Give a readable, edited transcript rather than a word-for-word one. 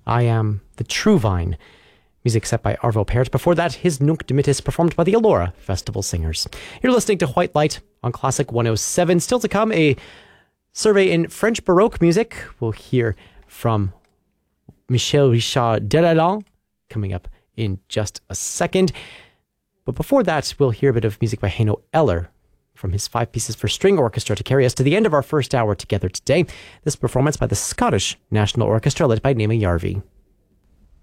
I Am the True Vine. Music set by Arvo Pärt. Before that, His Nunc Dimittis, performed by the Elora Festival Singers. You're listening to White Light on Classic 107. Still to come, a survey in French Baroque music. We'll hear from Michel Richard Delalande coming up in just a second. But before that, we'll hear a bit of music by Heino Eller from his 5 pieces for string orchestra to carry us to the end of our first hour together today. This performance by the Scottish National Orchestra led by Naima Jarvi.